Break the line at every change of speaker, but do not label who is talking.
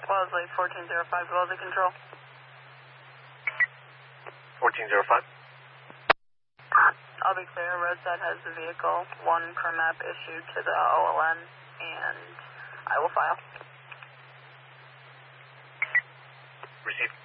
Wellesley 1405, Wellesley Control.
1405.
I'll be clear, Rosette has the vehicle, 1 per map issued to the OLN, and I will file.
Received.